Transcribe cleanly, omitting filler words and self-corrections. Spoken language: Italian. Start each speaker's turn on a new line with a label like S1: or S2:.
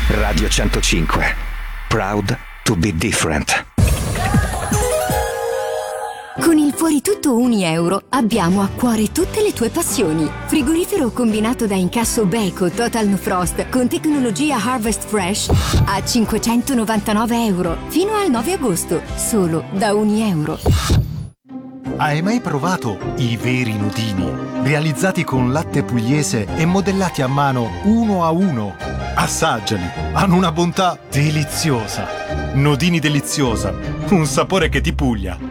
S1: Radio 105. Proud to be different.
S2: Con il Fuori Tutto €1 abbiamo a cuore tutte le tue passioni. Frigorifero combinato da incasso Beko Total No Frost con tecnologia Harvest Fresh a €599 fino al 9 agosto, solo da €1.
S3: Hai mai provato i veri nudini? Realizzati con latte pugliese e modellati a mano uno a uno. Assaggiali, hanno una bontà deliziosa. Nodini deliziosa, un sapore che ti puglia.